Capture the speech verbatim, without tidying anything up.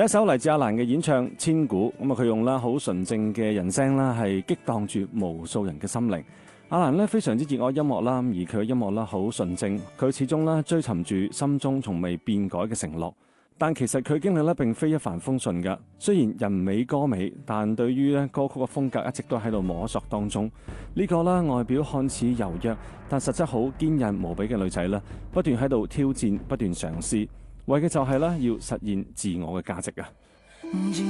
第一首嚟自阿蘭嘅演唱《千古》，咁啊佢用啦好純正嘅人聲啦，係激盪住無數人嘅心靈。阿蘭呢非常之熱愛音樂啦，而佢嘅音樂啦好純正，佢始終啦追尋住心中從未變改嘅承諾。但其實佢經歷咧並非一帆風順㗎。雖然人美歌美，但對於咧歌曲嘅風格一直都喺度摸索當中。呢、這個啦外表看似柔弱，但實質好堅韌無比嘅女仔啦，不斷喺度挑戰，不斷嘗試，為嘅就係咧要實現自我嘅價值啊！